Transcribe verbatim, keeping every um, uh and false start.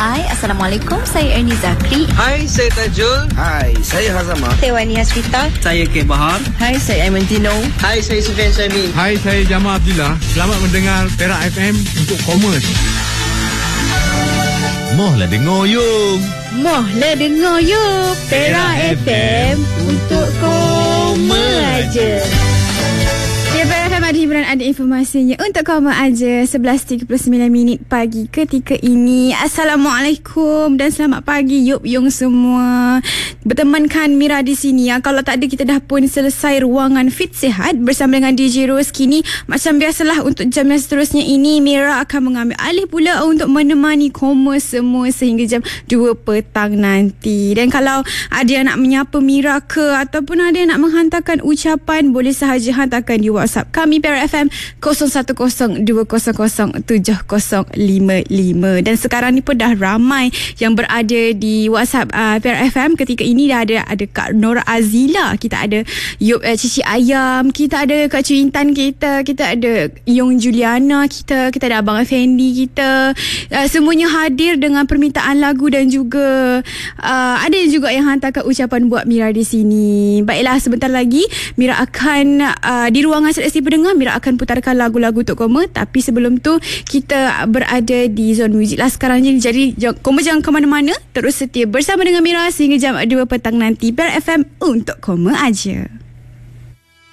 Hai, Assalamualaikum. Saya Ernie Zakri. Hai, saya Tajul. Hai, saya Hazama. Saya Wani Hasrita. Saya K. Bahar. Hai, saya Aiman Tino. Hai, saya Sufian Syami. Hai, saya Jamal Abdullah. Selamat mendengar Perak F M untuk Commerce. Mohlah dengar yuk. Mohlah dengar yuk. Perak F M untuk koma aja. Ya, Perak F M ada hiburan, ada informasinya untuk koma aja. sebelas tiga puluh sembilan minit pagi ketika ini. Assalamualaikum dan selamat pagi Yup Yung semua. Bertemankan Mira di sini ya. Kalau tak ada, kita dah pun selesai ruangan Fit Sihat bersama dengan D J Rose. Kini macam biasalah untuk jam yang seterusnya ini, Mira akan mengambil alih pula untuk menemani koma semua sehingga jam dua petang nanti. Dan kalau ada yang nak menyapa Mira ke ataupun ada yang nak menghantarkan ucapan, boleh sahaja hantarkan di WhatsApp kami Perak F M kosong satu kosong dua kosong kosong tujuh kosong lima lima. Dan sekarang ni pun dah ramai yang berada di WhatsApp uh, Perak F M ketika ini. Dah ada ada Kak Nora Azila, kita ada Yop uh, Cici Ayam, kita ada Kak Cuintan kita, kita ada Yong Juliana kita, kita ada Abang Effendi kita. Uh, semuanya hadir dengan permintaan lagu dan juga uh, ada juga yang hantarkan ucapan buat Mira di sini. Baiklah, sebentar lagi Mira akan uh, di ruangan seleksi pendengar, Mira akan putarkan lagu-lagu untuk koma. Tapi sebelum tu kita berada di zon muzik lah sekarang ni. Jadi koma jangan ke mana-mana, terus setia bersama dengan Mira sehingga jam dua petang nanti. Perak F M untuk koma aja.